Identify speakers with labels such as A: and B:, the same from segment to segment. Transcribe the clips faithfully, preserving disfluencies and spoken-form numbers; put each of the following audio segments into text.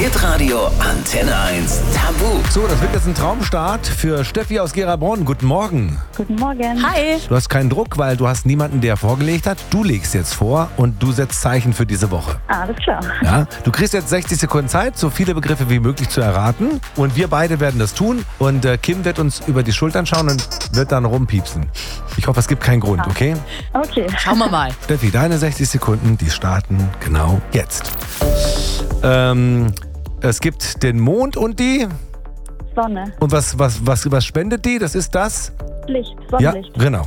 A: Hitradio Antenne eins Tabu.
B: So, das wird jetzt ein Traumstart für Steffi aus Gera-Bronn. Guten Morgen.
C: Guten Morgen.
D: Hi.
B: Du hast keinen Druck, weil du hast niemanden, der vorgelegt hat. Du legst jetzt vor und du setzt Zeichen für diese Woche.
C: Alles klar.
B: Ja? Du kriegst jetzt sechzig Sekunden Zeit, so viele Begriffe wie möglich zu erraten. Und wir beide werden das tun. Und äh, Kim wird uns über die Schultern schauen und wird dann rumpiepsen. Ich hoffe, es gibt keinen Grund, okay?
C: Okay.
D: Schauen wir mal.
B: Steffi, deine sechzig Sekunden, die starten genau jetzt. Ähm, es gibt den Mond und die...
C: Sonne.
B: Und was, was, was, was spendet die? Das ist das?
C: Licht.
B: Ja,
C: Sonnenlicht.
B: genau.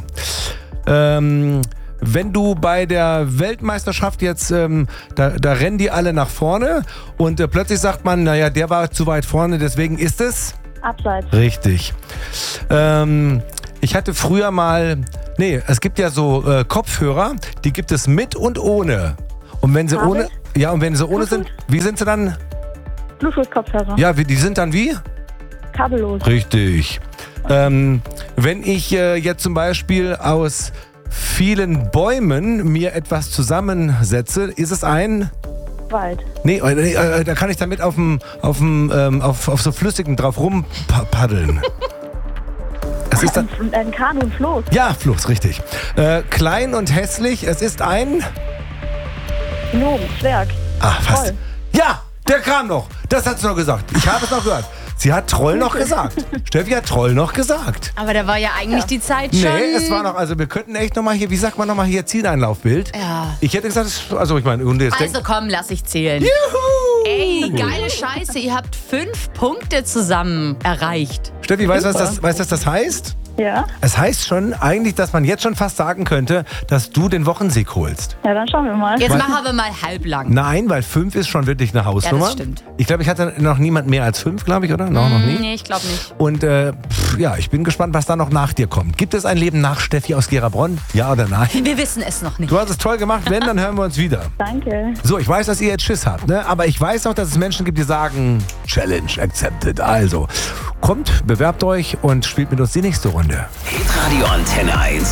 B: Ähm, wenn du bei der Weltmeisterschaft jetzt, ähm, da, da rennen die alle nach vorne und äh, plötzlich sagt man, naja, der war zu weit vorne, deswegen ist es?
C: Abseits.
B: Richtig. Ähm, ich hatte früher mal, nee, es gibt ja so äh, Kopfhörer, die gibt es mit und ohne. Und wenn sie
C: Kabel?
B: ohne, ja, und wenn sie ohne sind, wie sind sie dann?
C: Bluetooth-Kopfhörer.
B: Ja, wie, die sind dann wie?
C: Kabellos.
B: Richtig. Ähm, wenn ich äh, jetzt zum Beispiel aus vielen Bäumen mir etwas zusammensetze, ist es ein...
C: Wald.
B: Nee, äh, äh, da kann ich damit auf, dem, auf, dem, ähm, auf, auf so Flüssigen drauf rumpaddeln. Es ist dann,
C: Ein, ein Kanu, ein Floß.
B: ja, Fluss, richtig. Äh, klein und hässlich, es ist ein...
C: Gnom, Zwerg.
B: Ah, fast.
C: Troll.
B: Ja, der kam noch. Das hat sie noch gesagt. Ich habe es noch gehört. Sie hat Troll noch gesagt. Steffi hat Troll noch gesagt.
D: Aber da war ja eigentlich die Zeit schon.
B: Nee, es war noch, also wir könnten echt nochmal hier, wie sagt man nochmal hier, Zieleinlaufbild.
D: Ja.
B: Ich hätte gesagt, es- also ich meine, und jetzt
D: Also komm, lass ich zählen.
B: Juhu!
D: Ey, geile Scheiße, ihr habt fünf Punkte zusammen erreicht.
B: Steffi, weißt du, was das, weißt, was das heißt?
C: Ja.
B: Es heißt schon eigentlich, dass man jetzt schon fast sagen könnte, dass du den Wochensieg holst.
C: Ja, dann schauen wir mal.
D: Jetzt
B: Weil-
D: machen wir mal halblang.
B: Nein, weil fünf ist schon wirklich eine Hausnummer.
D: Ja, das stimmt.
B: Ich glaube, ich hatte noch niemand mehr als fünf, glaube ich, oder? No, noch nie.
D: Nee, ich glaube nicht.
B: Und äh, pff, ja, ich bin gespannt, was da noch nach dir kommt. Gibt es ein Leben nach Steffi aus Gera-Bronn? Ja oder nein?
D: Wir wissen es noch nicht.
B: Du hast es toll gemacht. Wenn, dann hören wir uns wieder.
C: Danke.
B: So, ich weiß, dass ihr jetzt Schiss habt, ne? Aber ich weiß auch, dass es Menschen gibt, die sagen, Challenge accepted. Also, kommt, bewerbt euch und spielt mit uns die nächste Runde.
A: Hitradio Antenne eins